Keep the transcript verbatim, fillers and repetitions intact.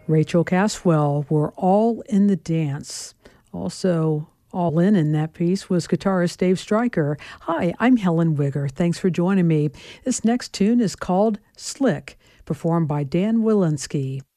Rachel Caswell were all in the dance. Also, all in in that piece was guitarist Dave Stryker. Hi, I'm Helen Wigger. Thanks for joining me. This next tune is called Slick, performed by Dan Wilinski.